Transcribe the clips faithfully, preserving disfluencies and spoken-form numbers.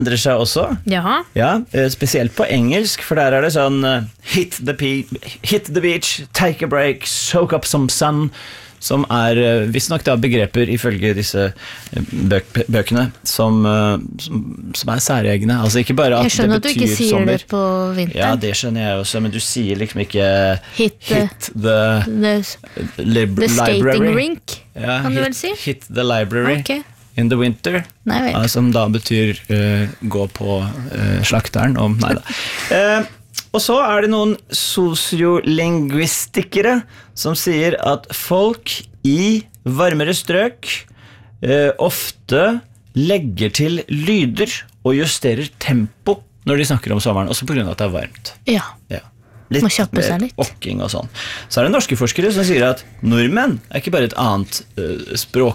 endrer seg også. Jaha. Ja, spesielt på engelsk, for der er det sånn uh, hit, the pe- hit the beach, take a break, soak up some sun, som er uh, visstnok da begreper ifølge disse bøk- bøkene som, uh, som, som er særegne. Altså ikke bare at Jeg skjønner det at du ikke betyr sier sommer. det på vinteren. Ja, det skjønner jeg også, men du sier liksom ikke Hit the- hit the, The, lib- the skating library. rink, Ja, kan du hit, vel si? hit the library Ok. in the winter. Nei vel. Ja, som da betyr uh, gå på uh, slakteren om, nei da. Uh, og så er det noen sosiolingvistikere som sier at folk i varmere strøk uh, ofte legger til lyder og justerer tempo når de snakker om sommeren, også på grunn av at det er varmt. Ja. Ja. Litt Må kjappe seg mer litt. okking og sånn. Så er det norske forskere som sier at nordmenn er ikke bare et annet uh,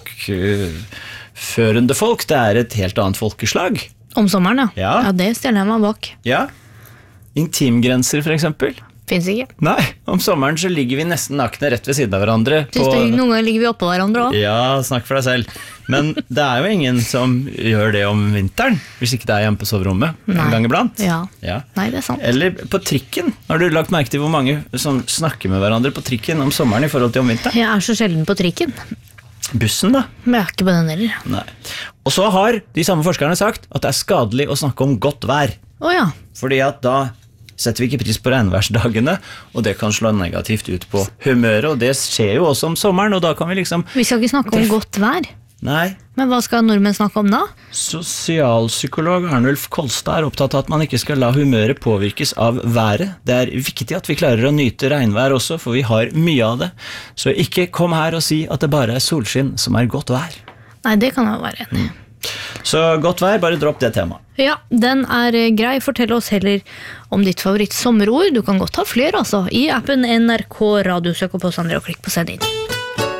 språkførende uh, folk, det er et helt annet folkeslag. Om sommeren, ja. Ja. Ja, det stiller jeg meg bak. Ja. Intimgrenser, for eksempel. Finns ikke. Nei, om sommeren så ligger vi nesten nakne rett ved siden av hverandre. Synes det, noen ganger ligger vi oppå hverandre også. Ja, snakk for deg selv. Men det er jo ingen som gjør det om vinteren, hvis ikke det er hjemme på soverommet Nei. en gang iblant. Ja. Ja. Nei, det er sant. Eller på trikken. Har du lagt merke til hvor mange som snakker med hverandre på trikken om sommeren i forhold til om vinteren? Jeg er så sjelden på trikken. Bussen da? Men jeg er ikke på den heller. Nei. Og så har de samme forskerne sagt at det er skadelig å snakke om godt vær. Åja. Fordi at da setter vi ikke pris på regnværsdagene, og det kan slå negativt ut på humøret, og det skjer jo også om sommeren, og da kan vi liksom... Vi skal ikke snakke om godt vær. Nei. Men hva skal nordmenn snakke om da? Sosialpsykolog Arnulf Kolstad er opptatt av at man ikke skal la humøret påvirkes av været. Det er viktig at vi klarer å nyte regnvær også, for vi har mye av det. Så ikke kom her og si at det bare er solskinn som er godt vær. Nei, det kan jeg være enig. Så godt vær, bare dropp det temaet. Ja, den er eh, grei. Fortell oss heller om ditt favoritt sommerord. Du kan godt ha flere, altså. I appen N R K Radio, søk på oss andre og klikk på send inn.